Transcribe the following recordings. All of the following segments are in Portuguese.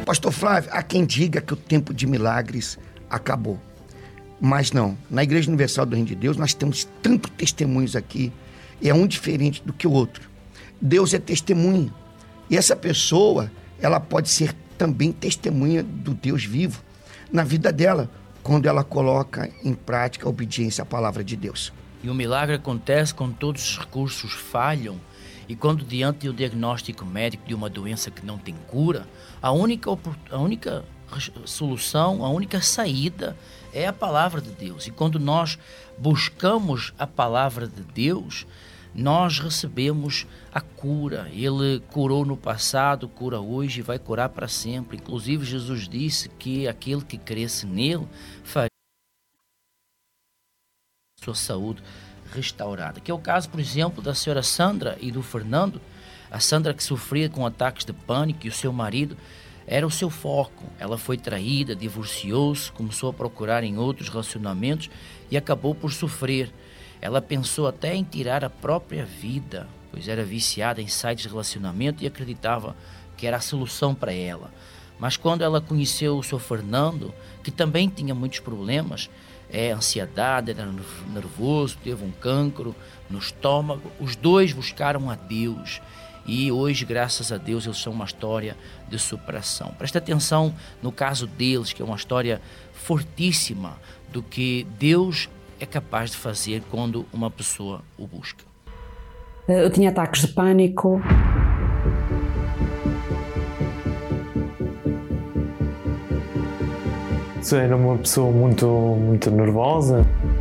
Pastor Flávio, há quem diga que o tempo de milagres acabou. Mas não, na Igreja Universal do Reino de Deus nós temos tantos testemunhos aqui, e é um diferente do que o outro. Deus é testemunha, e essa pessoa, ela pode ser também testemunha do Deus vivo na vida dela, quando ela coloca em prática a obediência à palavra de Deus. E o milagre acontece quando todos os recursos falham e quando diante do diagnóstico médico de uma doença que não tem cura, a única solução, a única saída é a palavra de Deus. E quando nós buscamos a palavra de Deus, nós recebemos a cura. Ele curou no passado, cura hoje e vai curar para sempre. Inclusive, Jesus disse que aquele que cresce nele faria sua saúde restaurada. Que é o caso, por exemplo, da senhora Sandra e do Fernando. A Sandra, que sofria com ataques de pânico, e o seu marido era o seu foco. Ela foi traída, divorciou-se, começou a procurar em outros relacionamentos e acabou por sofrer. Ela pensou até em tirar a própria vida, pois era viciada em sites de relacionamento e acreditava que era a solução para ela. Mas quando ela conheceu o seu Fernando, que também tinha muitos problemas, ansiedade, era nervoso, teve um cancro no estômago, os dois buscaram a Deus. E hoje, graças a Deus, eles são uma história de superação. Presta atenção no caso deles, que é uma história fortíssima do que Deus é capaz de fazer quando uma pessoa o busca. Eu tinha ataques de pânico. Eu era uma pessoa muito nervosa.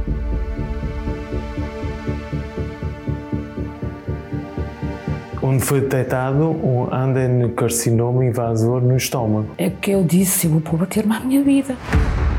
Onde foi detectado um adenocarcinoma invasor no estômago. É que eu disse, eu vou bater-me à minha vida.